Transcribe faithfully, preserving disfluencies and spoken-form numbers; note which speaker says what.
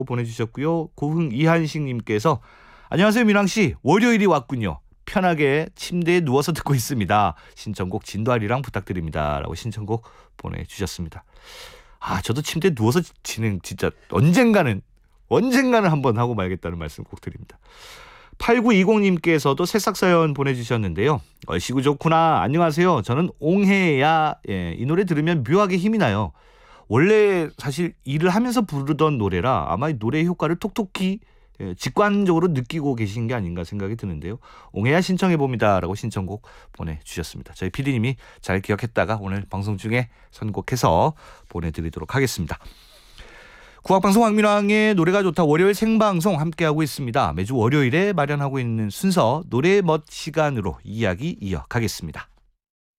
Speaker 1: 보내주셨고요. 고흥 이한식님께서 안녕하세요 민왕씨, 월요일이 왔군요. 편하게 침대에 누워서 듣고 있습니다. 신청곡 진도아리랑 부탁드립니다 라고 신청곡 보내주셨습니다. 아 저도 침대에 누워서 진행 진짜 언젠가는 언젠가는 한번 하고 말겠다는 말씀 꼭 드립니다. 팔구이공님께서도 새싹 사연 보내주셨는데요. 얼씨구 좋구나. 안녕하세요. 저는 옹해야. 예, 이 노래 들으면 묘하게 힘이 나요. 원래 사실 일을 하면서 부르던 노래라 아마 이 노래의 효과를 톡톡히 예, 직관적으로 느끼고 계신 게 아닌가 생각이 드는데요. 옹해야 신청해봅니다 라고 신청곡 보내주셨습니다. 저희 피디님이 잘 기억했다가 오늘 방송 중에 선곡해서 보내드리도록 하겠습니다. 국악방송 황민왕의 노래가 좋다 월요일 생방송 함께하고 있습니다. 매주 월요일에 마련하고 있는 순서 노래의 멋 시간으로 이야기 이어가겠습니다.